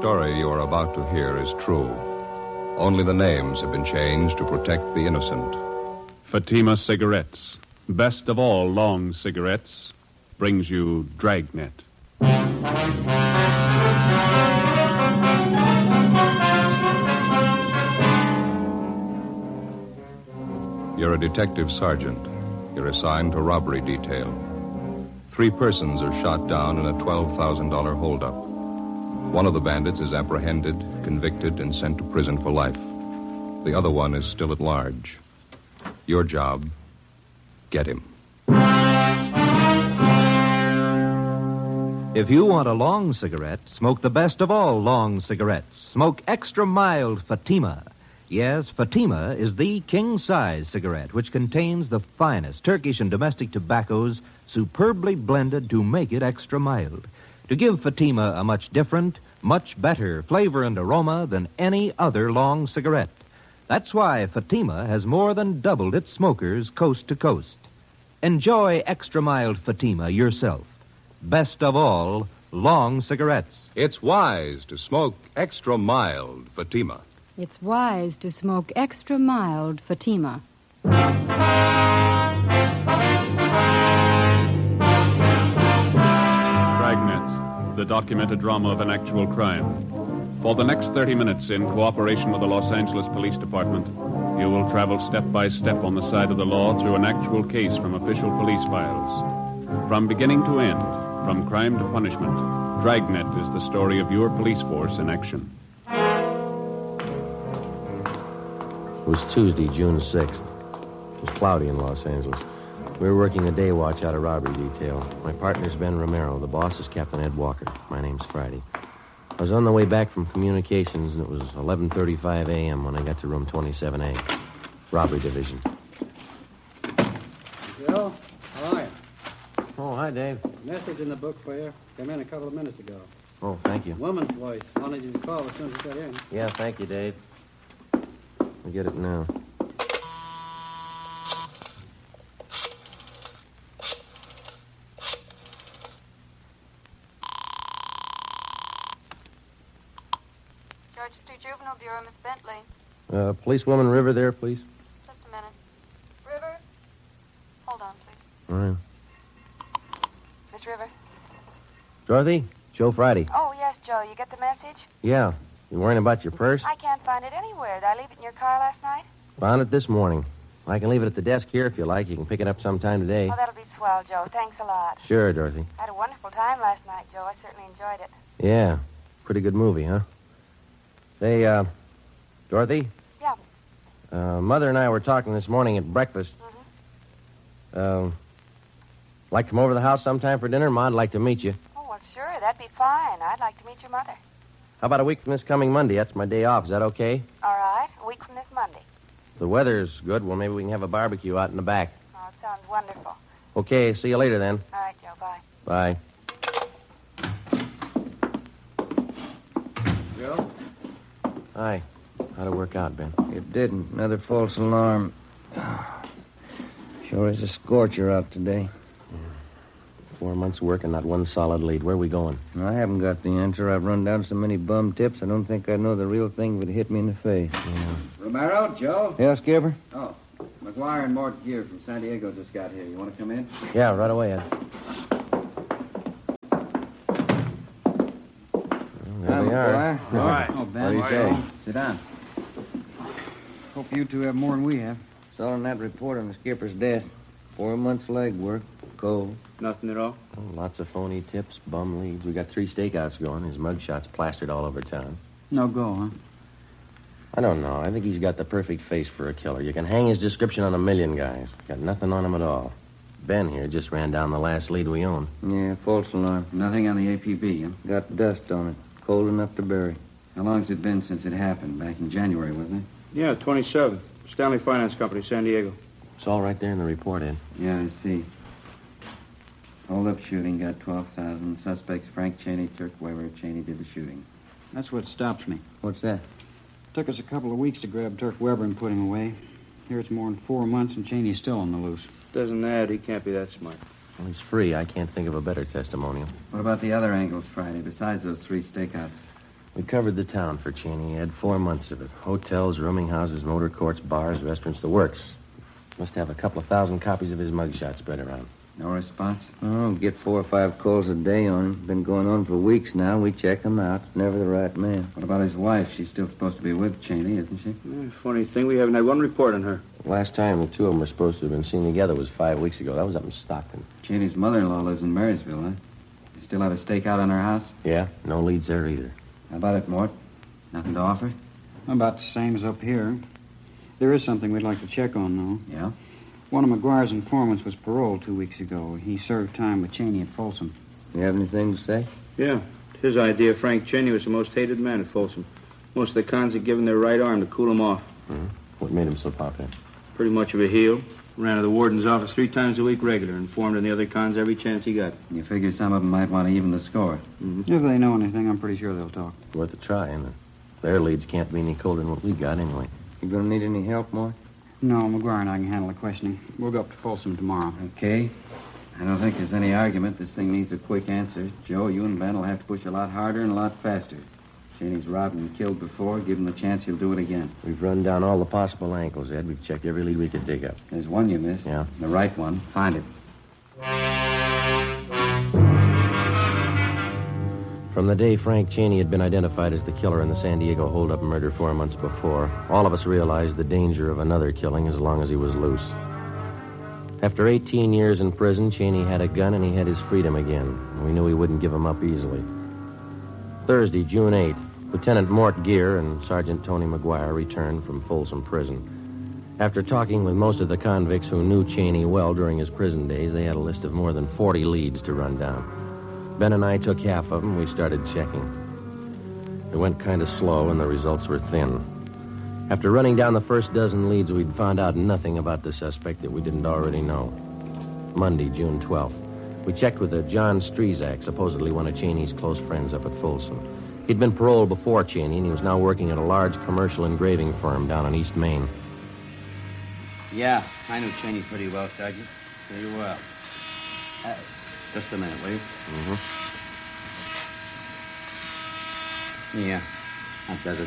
story you are about to hear is true. Only the names have been changed to protect the innocent. Fatima Cigarettes, best of all long cigarettes, brings you Dragnet. You're a detective sergeant. You're assigned to robbery detail. 3 persons are shot down in a $12,000 holdup. One of the bandits is apprehended, convicted, and sent to prison for life. The other one is still at large. Your job, get him. If you want a long cigarette, smoke the best of all long cigarettes. Smoke extra mild Fatima. Yes, Fatima is the king-size cigarette, which contains the finest Turkish and domestic tobaccos superbly blended to make it extra mild, to give Fatima a much different, much better flavor and aroma than any other long cigarette. That's why Fatima has more than doubled its smokers coast to coast. Enjoy extra mild Fatima yourself. Best of all, long cigarettes. It's wise to smoke extra mild Fatima. It's wise to smoke extra mild Fatima. Dragnet, the documented drama of an actual crime. For the next 30 minutes, in cooperation with the Los Angeles Police Department, you will travel step by step on the side of the law through an actual case from official police files. From beginning to end, from crime to punishment, Dragnet is the story of your police force in action. It was Tuesday, June 6th. It was cloudy in Los Angeles. We were working the day watch out of robbery detail. My partner's Ben Romero. The boss is Captain Ed Walker. My name's Friday. I was on the way back from communications, and it was 11:35 a.m. when I got to room 27A, robbery division. Joe, how are you? Oh, hi, Dave. Message in the book for you. Came in a couple of minutes ago. Oh, thank you. Woman's voice. Wanted you to call as soon as you got in. Yeah, thank you, Dave. I'll get it now. George Street Juvenile Bureau, Miss Bentley. Policewoman River there, please. Just a minute. River? Hold on, please. All right. Miss River? Dorothy? Joe Friday. Oh, yes, Joe. You get the message? Yeah. You worrying about your purse? I can't find it anywhere. Did I leave it in your car last night? Found it this morning. I can leave it at the desk here if you like. You can pick it up sometime today. Oh, that'll be swell, Joe. Thanks a lot. Sure, Dorothy. I had a wonderful time last night, Joe. I certainly enjoyed it. Yeah. Pretty good movie, huh? Say, Dorothy? Yeah. Mother and I were talking this morning at breakfast. Like to come over to the house sometime for dinner? Ma'd like to meet you. Oh, well, sure. That'd be fine. I'd like to meet your mother. How about a week from this coming Monday? That's my day off. Is that okay? All right. A week from this Monday. If the weather's good, well, maybe we can have a barbecue out in the back. Oh, it sounds wonderful. Okay, see you later then. All right, Joe. Bye. Bye. Joe? Hi. How'd it work out, Ben? It didn't. Another false alarm. Sure is a scorcher out today. 4 months' work and not one solid lead. Where are we going? I haven't got the answer. I've run down so many bum tips, I don't think I'd know the real thing if it hit me in the face. Yeah. Romero, Joe? Yeah, Skipper? Oh, McGuire and Mort Gear from San Diego just got here. You want to come in? Yeah, right away, Ed. Well, there they are. All right. Oh, Ben. What do you say? Sit down. Hope you two have more than we have. Saw on that report on the skipper's desk. 4 months leg work. Cold. Nothing at all? Oh, lots of phony tips, bum leads. We got 3 stakeouts going. His mugshot's plastered all over town. No go, huh? I don't know. I think he's got the perfect face for a killer. You can hang his description on a million guys. Got nothing on him at all. Ben here just ran down the last lead we own. Yeah, false alarm. Nothing on the APB, huh? Got dust on it. Cold enough to bury. How long's it been since it happened? Back in January, wasn't Yeah, 27th. Stanley Finance Company, San Diego. It's all right there in the report, Ed. it? Yeah, I see. Hold-up shooting, got 12,000. Suspects Frank Cheney, Turk Weber. Cheney did the shooting. That's what stops me. What's that? Took us a couple of weeks to grab Turk Weber and put him away. Here it's more than 4 months, and Cheney's still on the loose. Doesn't that? He can't be that smart. Well, he's free. I can't think of a better testimonial. What about the other angles Friday, besides those 3 stakeouts? We covered the town for Cheney. He had 4 months of it. Hotels, rooming houses, motor courts, bars, restaurants, the works. Must have a couple of thousand copies of his mugshot spread around. No response? Oh, get 4 or 5 calls a day on him. Been going on for weeks now. We check him out. Never the right man. What about his wife? She's still supposed to be with Cheney, isn't she? Funny thing, we haven't had one report on her. Last time the two of them were supposed to have been seen together was 5 weeks ago. That was up in Stockton. Cheney's mother-in-law lives in Marysville, huh? You still have a stakeout on her house? Yeah, no leads there either. How about it, Mort? Nothing to offer? About the same as up here. There is something we'd like to check on, though. Yeah? One of McGuire's informants was paroled 2 weeks ago. He served time with Cheney at Folsom. You have anything to say? Yeah. His idea Frank Cheney was the most hated man at Folsom. Most of the cons had given their right arm to cool him off. Mm-hmm. What made him so popular? Pretty much of a heel. Ran to the warden's office 3 times a week regular, informed on the other cons every chance he got. You figure some of them might want to even the score. Mm-hmm. If they know anything, I'm pretty sure they'll talk. Worth a try, isn't it? Their leads can't be any colder than what we got anyway. You gonna need any help, Mort? No, McGuire and I can handle the questioning. We'll go up to Folsom tomorrow. Okay. I don't think there's any argument. This thing needs a quick answer. Joe, you and Ben will have to push a lot harder and a lot faster. Cheney's robbed and killed before. Give him the chance, he'll do it again. We've run down all the possible angles, Ed. We've checked every lead we could dig up. There's one you missed. Yeah? The right one. Find it. From the day Frank Cheney had been identified as the killer in the San Diego hold-up murder 4 months before, all of us realized the danger of another killing as long as he was loose. After 18 years in prison, Cheney had a gun and he had his freedom again. We knew he wouldn't give him up easily. Thursday, June 8th, Lieutenant Mort Gear and Sergeant Tony McGuire returned from Folsom Prison. After talking with most of the convicts who knew Cheney well during his prison days, they had a list of more than 40 leads to run down. Ben and I took half of them. We started checking. It went kind of slow, and the results were thin. After running down the first dozen leads, we'd found out nothing about the suspect that we didn't already know. Monday, June 12th. We checked with a John Strezak, supposedly one of Cheney's close friends up at Folsom. He'd been paroled before Cheney, and he was now working at a large commercial engraving firm down on East Main. Yeah, I knew Cheney pretty well, Sergeant. Pretty well. Just a minute, will you? Mm-hmm. Yeah, that does it.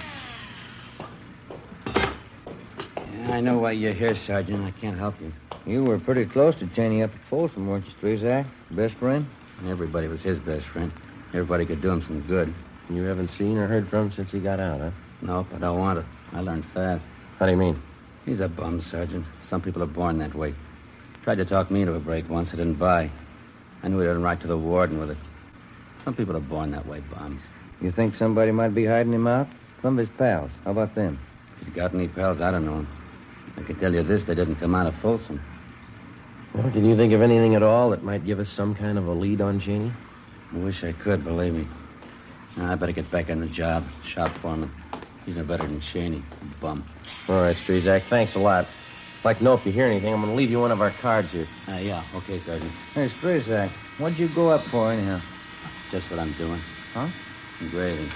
Yeah, I know why you're here, Sergeant. I can't help you. You were pretty close to Cheney up at Folsom, weren't you, Strezak? Best friend? Everybody was his best friend. Everybody could do him some good. You haven't seen or heard from him since he got out, huh? Nope, I don't want to. I learned fast. How do you mean? He's a bum, Sergeant. Some people are born that way. Tried to talk me into a break once. I didn't buy. I knew he didn't write to the warden with it. Some people are born that way, bums. You think somebody might be hiding him out? Some of his pals. How about them? If he's got any pals, I don't know him. I can tell you this, they didn't come out of Folsom. Well, can you think of anything at all that might give us some kind of a lead on Cheney? I wish I could, believe me. Now, I better get back on the job. Shop foreman. He's no better than Cheney. Bum. All right, Strezak, thanks a lot. I'd like to know if you hear anything. I'm going to leave you one of our cards here. Yeah, okay, Sergeant. Hey, Strezak, what'd you go up for, anyhow? Just what I'm doing. Huh? Engraving.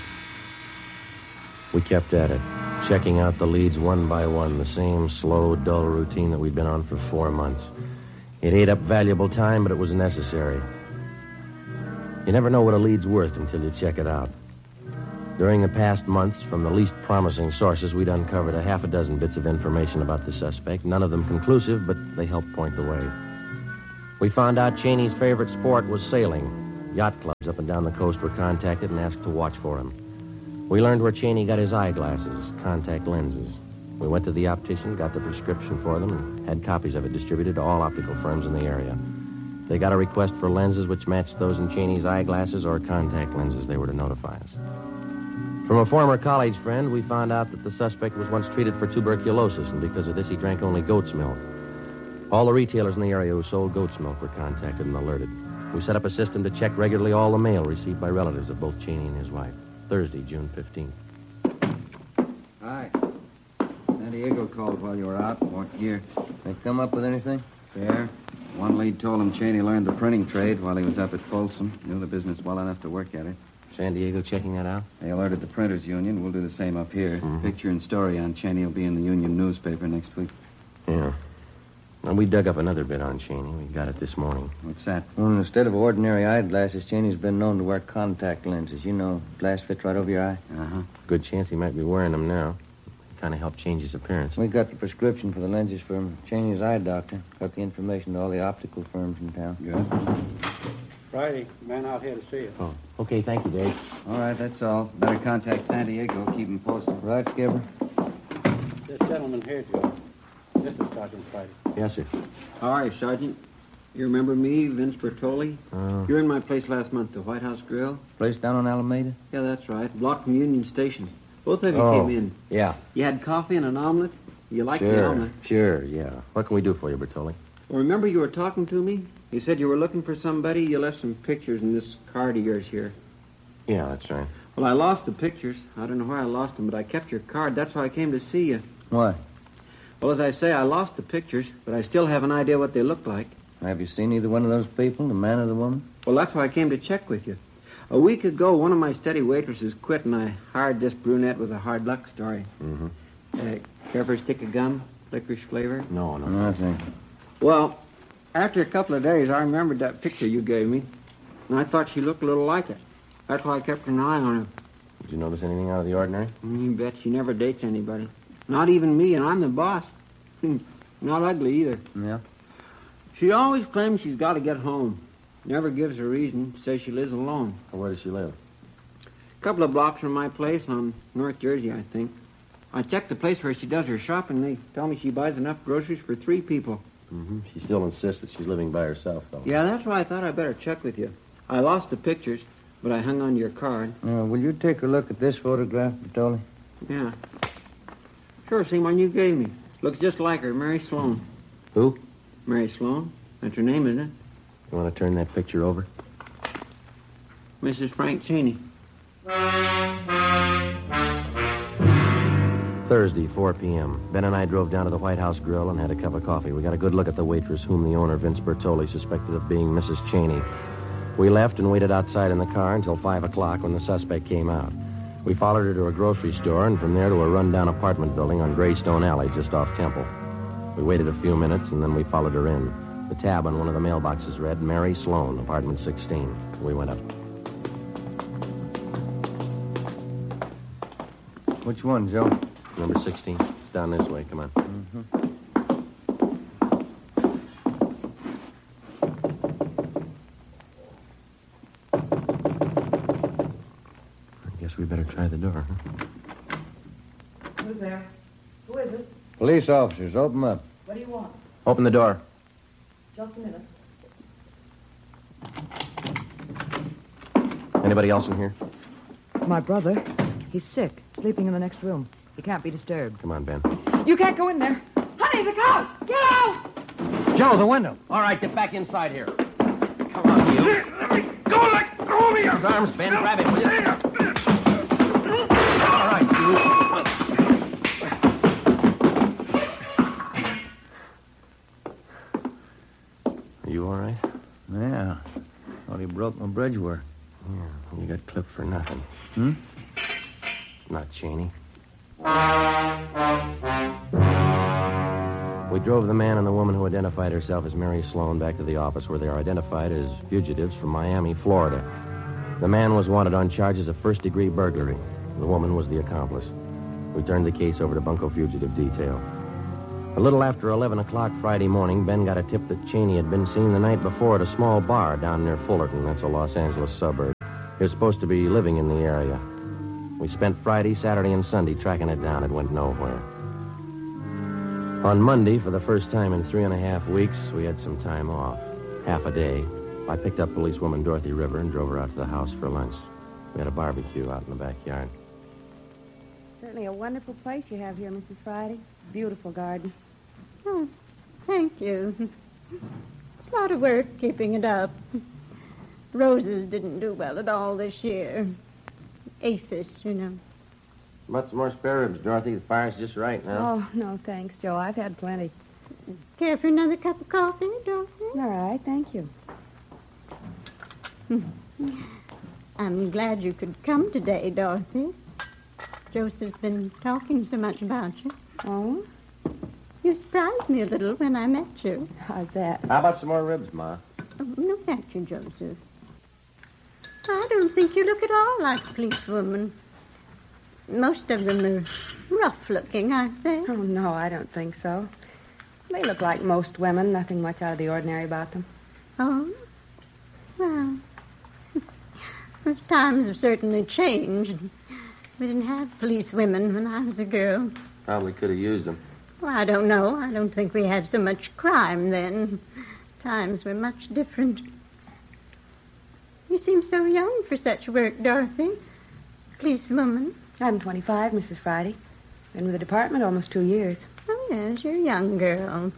We kept at it, checking out the leads one by one, the same slow, dull routine that we'd been on for 4 months. It ate up valuable time, but it was necessary. You never know what a lead's worth until you check it out. During the past months, from the least promising sources, we'd uncovered a half a dozen bits of information about the suspect, none of them conclusive, but they helped point the way. We found out Cheney's favorite sport was sailing. Yacht clubs up and down the coast were contacted and asked to watch for him. We learned where Cheney got his eyeglasses, contact lenses. We went to the optician, got the prescription for them, and had copies of it distributed to all optical firms in the area. They got a request for lenses which matched those in Cheney's eyeglasses or contact lenses. They were to notify us. From a former college friend, we found out that the suspect was once treated for tuberculosis, and because of this, he drank only goat's milk. All the retailers in the area who sold goat's milk were contacted and alerted. We set up a system to check regularly all the mail received by relatives of both Cheney and his wife. Thursday, June 15th. Hi. San Diego called while you were out. Mort Gear. They come up with anything? Fair. One lead told him Cheney learned the printing trade while he was up at Folsom. Knew the business well enough to work at it. San Diego checking that out? They alerted the Printers Union. We'll do the same up here. Mm-hmm. Picture and story on Cheney will be in the Union newspaper next week. Yeah. Well, we dug up another bit on Cheney. We got it this morning. What's that? Well, instead of ordinary eyeglasses, Cheney's been known to wear contact lenses. You know, glass fits right over your eye. Uh-huh. Good chance he might be wearing them now. Kind of helped change his appearance. We got the prescription for the lenses from Cheney's eye doctor. Got the information to all the optical firms in town. Good. Friday, man out here to see you. Oh, okay, thank you, Dave. All right, that's all. Better contact San Diego. Keep him posted. Right, Skipper? This gentleman here, Joe. This is Sergeant Friday. Yes, sir. How are you, Sergeant? You remember me, Vince Bertoli? You were in my place last month, the White House Grill. Place down on Alameda? Yeah, that's right. Block from Union Station. Both of you Oh, came in. Yeah. You had coffee and an omelet? You liked the omelet? Sure, yeah. What can we do for you, Bertoli? Well, remember you were talking to me? You said you were looking for somebody. You left some pictures in this card of yours here. Yeah, that's right. Well, I lost the pictures. I don't know where I lost them, but I kept your card. That's why I came to see you. Why? Well, as I say, I lost the pictures, but I still have an idea what they look like. Have you seen either one of those people, the man or the woman? Well, that's why I came to check with you. A week ago, one of my steady waitresses quit, and I hired this brunette with a hard luck story. Mm-hmm. Care for a stick of gum? Licorice flavor? No. Nothing. Well, after a couple of days, I remembered that picture you gave me, and I thought she looked a little like it. That's why I kept an eye on her. Did you notice anything out of the ordinary? You bet she never dates anybody. Not even me, and I'm the boss. Not ugly either. Yeah? She always claims she's got to get home. Never gives a reason. Says she lives alone. Where does she live? A couple of blocks from my place on North Jersey, I think. I checked the place where she does her shopping. They tell me she buys enough groceries for 3 people. Mm-hmm. She still insists that she's living by herself, though. Yeah, that's why I thought I'd better check with you. I lost the pictures, but I hung on to your card. Will you take a look at this photograph, Bertoli? Yeah. Sure, same one you gave me. Looks just like her, Mary Sloan. Who? Mary Sloan. That's her name, isn't it? You want to turn that picture over? Mrs. Frank Cheney. Thursday, 4 p.m. Ben and I drove down to the White House Grill and had a cup of coffee. We got a good look at the waitress whom the owner, Vince Bertoli, suspected of being Mrs. Cheney. We left and waited outside in the car until 5 o'clock when the suspect came out. We followed her to a grocery store and from there to a run-down apartment building on Greystone Alley just off Temple. We waited a few minutes and then we followed her in. The tab on one of the mailboxes read, Mary Sloan, apartment 16. We went up. Which one, Joe? Number 16. It's down this way. Come on. Mm-hmm. I guess we better try the door, huh? Who's there? Who is it? Police officers, open up. What do you want? Open the door. Just a minute. Anybody else in here? My brother. He's sick, sleeping in the next room. He can't be disturbed. Come on, Ben. You can't go in there. Honey, the cow! Get out! Joe, the window. All right, get back inside here. Come on, you. Let me go! Let go of me! His arms, Ben. Grab him, will you? All right, you. Are you all right? Yeah. Thought he broke my bridge work. Yeah, you got clipped for nothing. Hmm? Not Cheney. We drove the man and the woman who identified herself as Mary Sloan back to the office where they are identified as fugitives from Miami, Florida. The man was wanted on charges of first-degree burglary. The woman was the accomplice. We turned the case over to Bunko Fugitive Detail. A little after 11 o'clock Friday morning, Ben got a tip that Cheney had been seen the night before at a small bar down near Fullerton. That's a Los Angeles suburb. He was supposed to be living in the area. We spent Friday, Saturday, and Sunday tracking it down. It went nowhere. On Monday, for the first time in 3.5 weeks, we had some time off. Half a day. I picked up policewoman Dorothy River and drove her out to the house for lunch. We had a barbecue out in the backyard. Certainly a wonderful place you have here, Mrs. Friday. Beautiful garden. Oh, thank you. It's a lot of work keeping it up. Roses didn't do well at all this year. Aphis, you know. About some more spare ribs, Dorothy. The fire's just right now. Oh, no, thanks, Joe. I've had plenty. Care for another cup of coffee, Dorothy? All right, thank you. I'm glad you could come today, Dorothy. Joseph's been talking so much about you. Oh? You surprised me a little when I met you. How's that? How about some more ribs, Ma? Oh, no, thank you, Joseph. I don't think you look at all like a policewoman. Most of them are rough-looking, aren't they? Oh, no, I don't think so. They look like most women, nothing much out of the ordinary about them. Oh? Well, those times have certainly changed. We didn't have police women when I was a girl. Probably could have used them. Well, I don't know. I don't think we had so much crime then. Times were much different. You seem so young for such work, Dorothy. Policewoman. I'm 25, Mrs. Friday. Been with the department almost 2 years. Oh, yes, you're a young girl.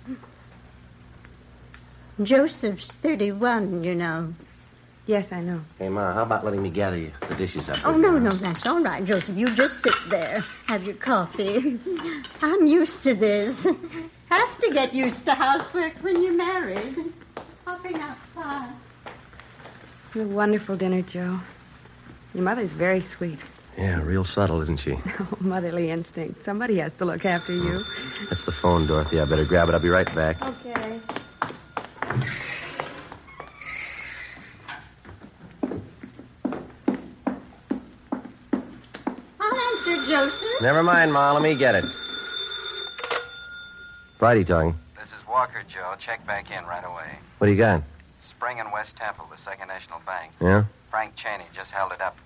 Joseph's 31, you know. Yes, I know. Hey, Ma, how about letting me gather you the dishes up? Oh, no, that's all right, Joseph. You just sit there. Have your coffee. I'm used to this. Have to get used to housework when you're married. I'll bring outside. It's a wonderful dinner, Joe. Your mother's very sweet. Yeah, real subtle, isn't she? Oh, motherly instinct. Somebody has to look after you. That's the phone, Dorothy. I better grab it. I'll be right back. Okay. I'll answer, Joseph. Never mind, Ma. Let me get it. Friday talking. This is Walker, Joe. Check back in right away. What do you got? Spring and West Temple, the Second National Bank. Yeah? Frank Cheney just held it up.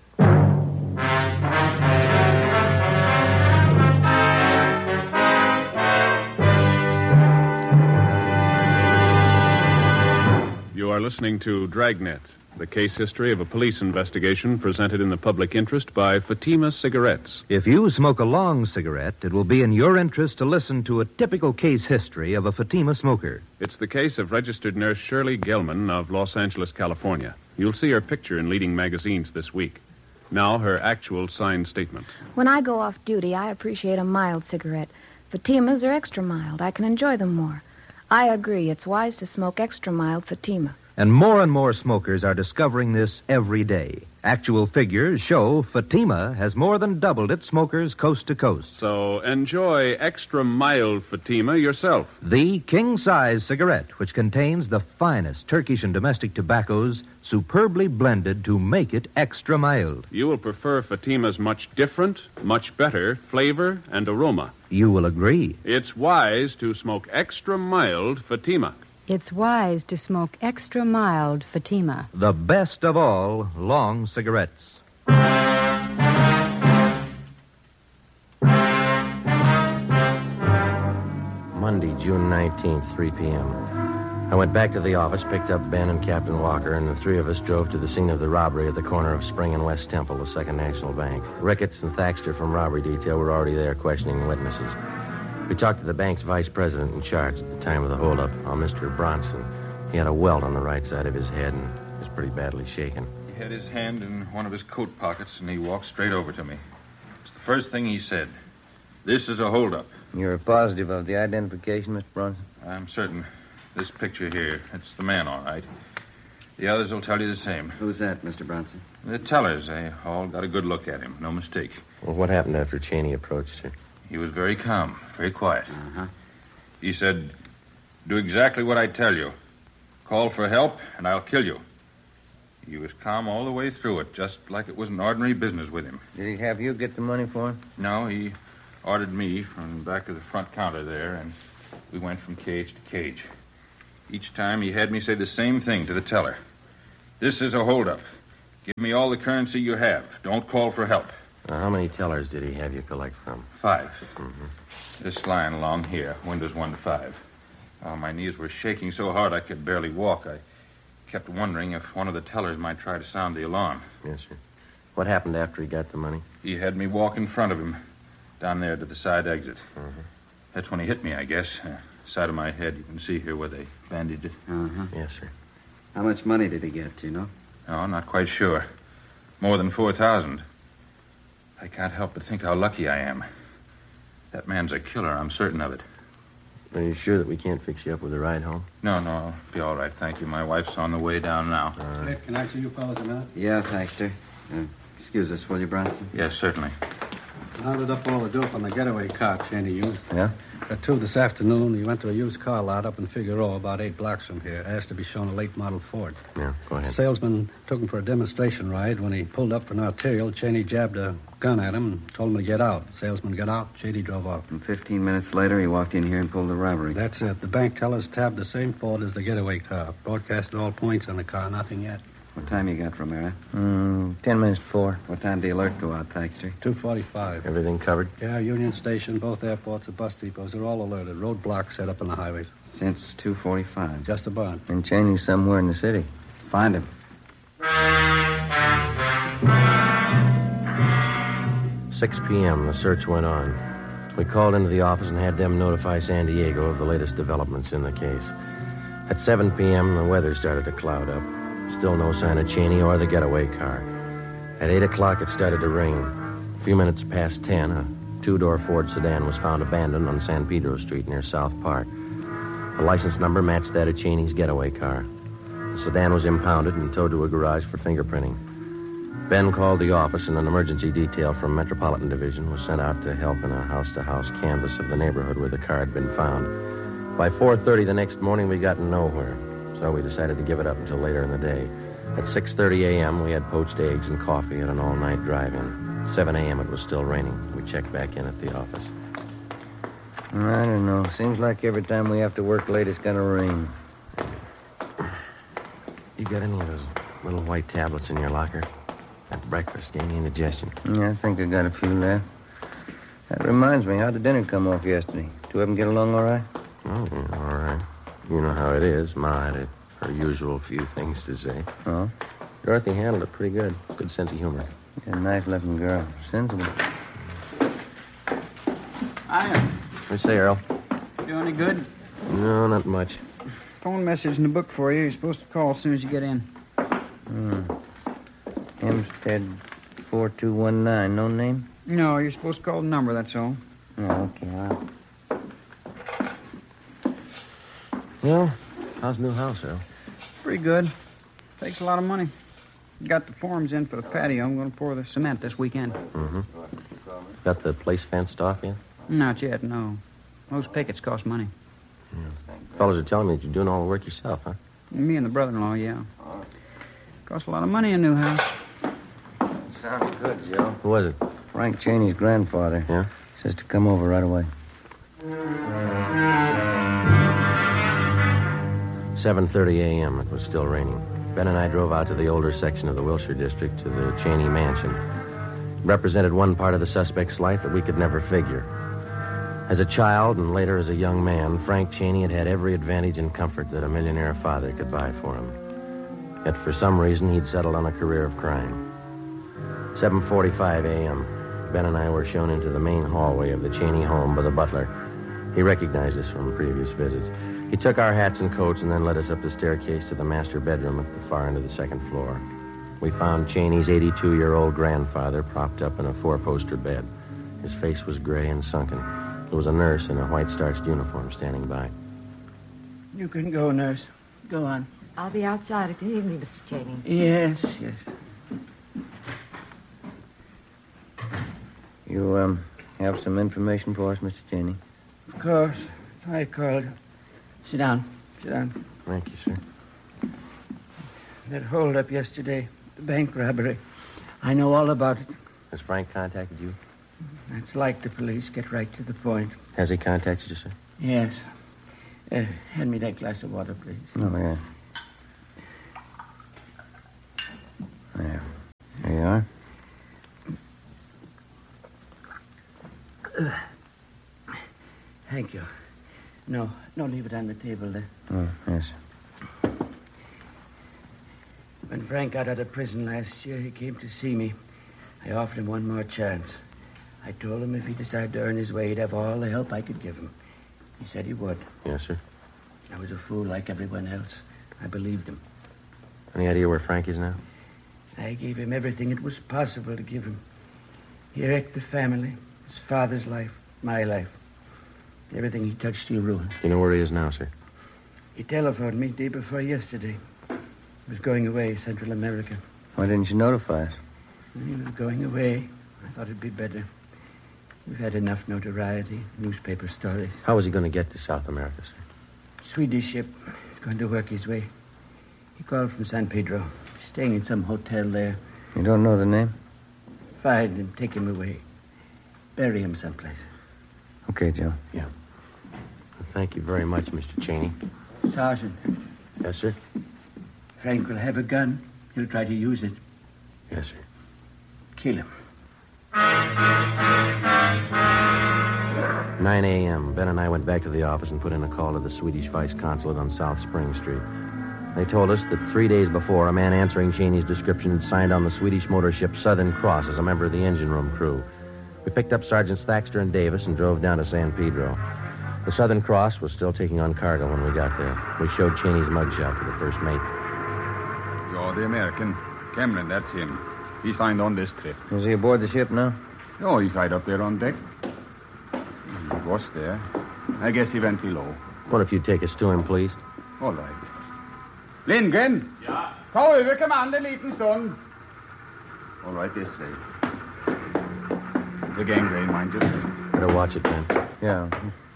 You are listening to Dragnet, the case history of a police investigation presented in the public interest by Fatima Cigarettes. If you smoke a long cigarette, it will be in your interest to listen to a typical case history of a Fatima smoker. It's the case of registered nurse Shirley Gelman of Los Angeles, California. You'll see her picture in leading magazines this week. Now, her actual signed statement. When I go off duty, I appreciate a mild cigarette. Fatimas are extra mild. I can enjoy them more. I agree. It's wise to smoke extra mild Fatima. And more smokers are discovering this every day. Actual figures show Fatima has more than doubled its smokers coast to coast. So enjoy extra mild Fatima yourself. The king-size cigarette, which contains the finest Turkish and domestic tobaccos superbly blended to make it extra mild. You will prefer Fatima's much different, much better flavor and aroma. You will agree. It's wise to smoke extra mild Fatima. It's wise to smoke extra mild Fatima. The best of all long cigarettes. Monday, June 19th, 3 p.m. I went back to the office, picked up Ben and Captain Walker, and the three of us drove to the scene of the robbery at the corner of Spring and West Temple, the Second National Bank. Ricketts and Thaxter from robbery detail were already there questioning witnesses. We talked to the bank's vice president in charge at the time of the holdup, Mr. Bronson. He had a welt on the right side of his head and was pretty badly shaken. He had his hand in one of his coat pockets, and he walked straight over to me. It's the first thing he said. This is a holdup. You're positive of the identification, Mr. Bronson? I'm certain. This picture here, it's the man, all right. The others will tell you the same. Who's that, Mr. Bronson? The tellers. They all got a good look at him. No mistake. Well, what happened after Cheney approached her? He was very calm, very quiet. Uh-huh. He said, do exactly what I tell you. Call for help, and I'll kill you. He was calm all the way through it, just like it was an ordinary business with him. Did he have you get the money for him? No, he ordered me from back of the front counter there, and we went from cage to cage. Each time he had me say the same thing to the teller. This is a holdup. Give me all the currency you have. Don't call for help. How many tellers did he have you collect from? 5. Mm-hmm. This line along here, windows 1 to 5. Oh, my knees were shaking so hard I could barely walk. I kept wondering if one of the tellers might try to sound the alarm. Yes, sir. What happened after he got the money? He had me walk in front of him, down there to the side exit. Mm-hmm. That's when he hit me, I guess. Side of my head, you can see here where they bandaged it. Uh-huh. Yes, sir. How much money did he get, do you know? No, I'm not quite sure. More than 4,000. I can't help but think how lucky I am. That man's a killer, I'm certain of it. Are you sure that we can't fix you up with a ride home? No, I'll be all right, thank you. My wife's on the way down now. Can I see you fellas a minute? Yeah, Thaxter. Excuse us, will you, Bronson? Yes, certainly. Rounded up all the dope on the getaway car Cheney used. Yeah? At 2 this afternoon, he went to a used car lot up in Figueroa, about 8 blocks from here. Asked to be shown a late model Ford. Yeah, go ahead. Salesman took him for a demonstration ride. When he pulled up for an arterial, Cheney jabbed a gun at him and told him to get out. Salesman got out. Cheney drove off. And 15 minutes later, he walked in here and pulled the robbery. That's it. The bank tellers tabbed the same Ford as the getaway car. Broadcasted all points on the car. Nothing yet. What time you got, Romero? 10 minutes before. What time did the alert go out, Taxter? 2:45. Everything covered? Yeah, Union Station, both airports, the bus depots. They're all alerted. Roadblocks set up on the highways. Since 2:45. Just about. And Cheney's somewhere in the city. Find him. 6 p.m., the search went on. We called into the office and had them notify San Diego of the latest developments in the case. At 7 p.m., the weather started to cloud up. Still no sign of Cheney or the getaway car. At 8 o'clock, it started to rain. A few minutes past 10, a two-door Ford sedan was found abandoned on San Pedro Street near South Park. The license number matched that of Cheney's getaway car. The sedan was impounded and towed to a garage for fingerprinting. Ben called the office, and an emergency detail from Metropolitan Division was sent out to help in a house-to-house canvass of the neighborhood where the car had been found. By 4:30 the next morning, we'd gotten nowhere, so we decided to give it up until later in the day. At 6:30 a.m., we had poached eggs and coffee at an all-night drive-in. 7 a.m., it was still raining. We checked back in at the office. I don't know. Seems like every time we have to work late, it's going to rain. You got any of those little white tablets in your locker? That breakfast gave me indigestion. Yeah, I think I got a few left. That reminds me, how'd the dinner come off yesterday? Two of them get along all right? Oh, yeah, all right. You know how it is. Ma had her usual few things to say. Oh? Dorothy handled it pretty good. Good sense of humor. She's a nice-looking girl. Sensible. Hiya. What do you say, Earl? Do any good? No, not much. Phone message in the book for you. You're supposed to call as soon as you get in. Hempstead 4219. No name? No, you're supposed to call the number, that's all. Oh, okay. Well, how's the new house, Earl? Pretty good. Takes a lot of money. Got the forms in for the patio. I'm going to pour the cement this weekend. Mm-hmm. Got the place fenced off yet? Not yet, no. Most pickets cost money. Fellas are telling me that you're doing all the work yourself, huh? Me and the brother-in-law, yeah. Costs a lot of money, a new house. Sounds good, Joe. Who was it? Frank Cheney's grandfather. Yeah? Says to come over right away. 7:30 a.m. It was still raining. Ben and I drove out to the older section of the Wilshire district to the Cheney mansion. It represented one part of the suspect's life that we could never figure. As a child and later as a young man, Frank Cheney had had every advantage and comfort that a millionaire father could buy for him. Yet for some reason, he'd settled on a career of crime. 7:45 a.m. Ben and I were shown into the main hallway of the Cheney home by the butler. He recognized us from previous visits. He took our hats and coats and then led us up the staircase to the master bedroom at the far end of the second floor. We found Cheney's 82-year-old grandfather propped up in a four-poster bed. His face was gray and sunken. There was a nurse in a white starched uniform standing by. You can go, nurse. Go on. I'll be outside if you need me, Mr. Cheney. Yes, yes. You, have some information for us, Mr. Cheney? Of course. I called. Sit down. Sit down. Thank you, sir. That hold-up yesterday, the bank robbery. I know all about it. Has Frank contacted you? That's like the police. Get right to the point. Has he contacted you, sir? Yes. Hand me that glass of water, please. Oh, yeah. There. There you are. Thank you. No, leave it on the table there. Oh, yes. When Frank got out of prison last year, he came to see me. I offered him one more chance. I told him if he decided to earn his way, he'd have all the help I could give him. He said he would. Yes, sir. I was a fool like everyone else. I believed him. Any idea where Frank is now? I gave him everything it was possible to give him. He wrecked the family, his father's life, my life. Everything he touched, he ruined. You know where he is now, sir? He telephoned me day before yesterday. He was going away, Central America. Why didn't you notify us? He was going away. I thought it'd be better. We've had enough notoriety, newspaper stories. How is he going to get to South America, sir? Swedish ship. He's going to work his way. He called from San Pedro. Staying in some hotel there. You don't know the name? Find him, take him away. Bury him someplace. Okay, Joe. Yeah. Well, thank you very much, Mr. Cheney. Sergeant. Yes, sir? Frank will have a gun. He'll try to use it. Yes, sir. Kill him. 9 a.m. Ben and I went back to the office and put in a call to the Swedish Vice Consulate on South Spring Street. They told us that 3 days before, a man answering Cheney's description had signed on the Swedish motor ship Southern Cross as a member of the engine room crew. We picked up Sergeants Thaxter and Davis and drove down to San Pedro. The Southern Cross was still taking on cargo when we got there. We showed Cheney's mugshot to the first mate. You're the American. Cameron, that's him. He signed on this trip. Is he aboard the ship now? Oh, he's right up there on deck. He was there. I guess he went below. What if you take us to him, please? All right. Lindgren! Ja? Ta över kommand en liten stund. All right, this way. The gangway, mind you. Better watch it, Ben. Yeah.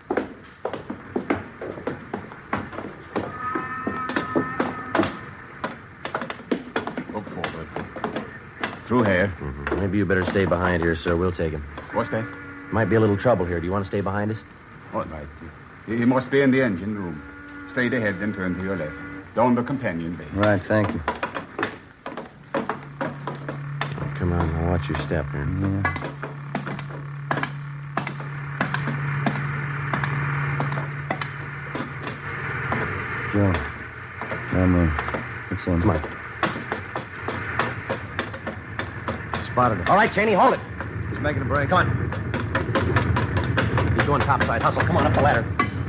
Look forward. Through here. Mm-hmm. Maybe you better stay behind here, sir. We'll take him. What's that? Might be a little trouble here. Do you want to stay behind us? All right. He must be in the engine room. Straight ahead, then turn to your left. Down the companion bay. Right, thank you. Come on, now watch your step here. Yeah. Joe. I'm in. It's in. Come on. Spotted him. All right, Cheney, hold it. He's making a break. Come on. He's going topside. Hustle. Come on, up the ladder.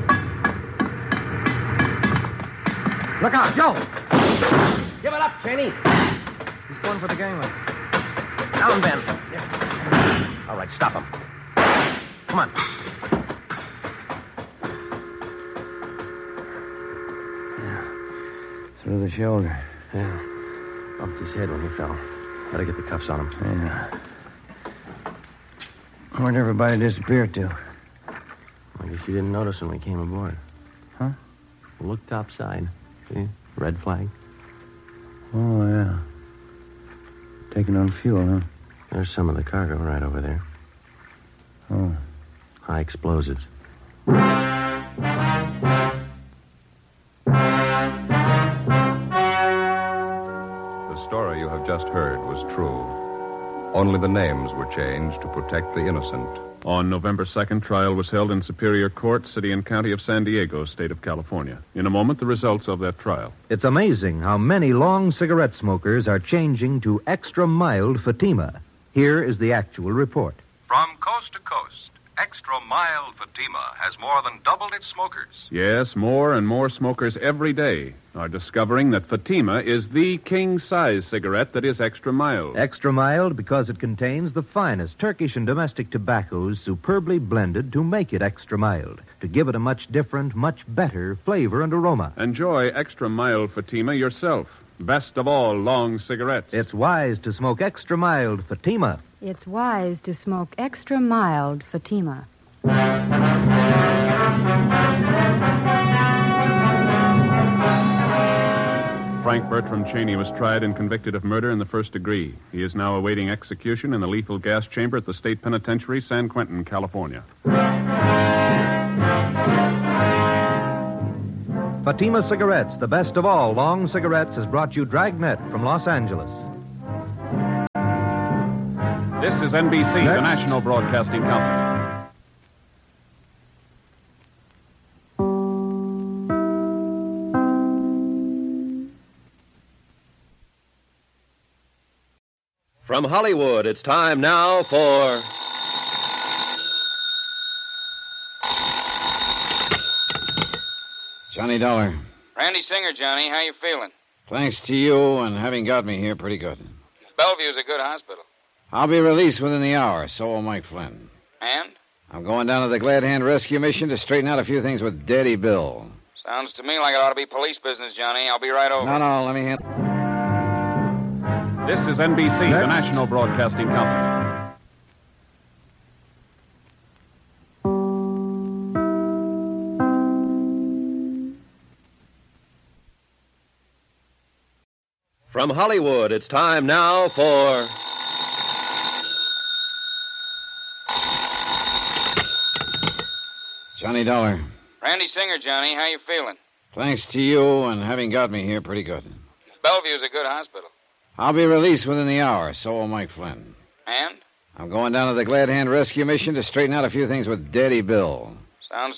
Look out, Joe! Give it up, Cheney. He's going for the gangway. Down, Ben. Yeah. All right, stop him. Come on. Yeah. Through the shoulder. Yeah. Bumped his head when he fell. Better get the cuffs on him. Yeah. Where'd everybody disappear to? I guess you didn't notice when we came aboard. Huh? Look topside. See? Red flag. Oh, yeah. Taking on fuel, huh? There's some of the cargo right over there. Oh. High explosives. The story you have just heard was true. Only the names were changed to protect the innocent. On November 2nd, trial was held in Superior Court, City and County of San Diego, State of California. In a moment, the results of that trial. It's amazing how many long cigarette smokers are changing to extra mild Fatima. Here is the actual report. From coast to coast, extra mild Fatima has more than doubled its smokers. Yes, more and more smokers every day are discovering that Fatima is the king-size cigarette that is extra mild. Extra mild because it contains the finest Turkish and domestic tobaccos superbly blended to make it extra mild, to give it a much different, much better flavor and aroma. Enjoy extra mild Fatima yourself. Best of all long cigarettes. It's wise to smoke extra mild Fatima. It's wise to smoke extra mild Fatima. Frank Bertram Cheney was tried and convicted of murder in the first degree. He is now awaiting execution in the lethal gas chamber at the State Penitentiary, San Quentin, California. Fatima Cigarettes, the best of all long cigarettes, has brought you Dragnet from Los Angeles. This is NBC, the national broadcasting company. From Hollywood, it's time now for... Johnny Dollar. Randy Singer, Johnny. How you feeling? Thanks to you and having got me here, pretty good. Bellevue's a good hospital. I'll be released within the hour, so will Mike Flynn. And? I'm going down to the Glad Hand Rescue Mission to straighten out a few things with Daddy Bill. Sounds to me like it ought to be police business, Johnny. I'll be right over. No, let me handle... This is NBC, the national broadcasting company. From Hollywood, it's time now for... Johnny Dollar. Randy Singer, Johnny. How you feeling? Thanks to you and having got me here pretty good. Bellevue's a good hospital. I'll be released within the hour, so will Mike Flynn. And? I'm going down to the Glad Hand Rescue Mission to straighten out a few things with Daddy Bill. Sounds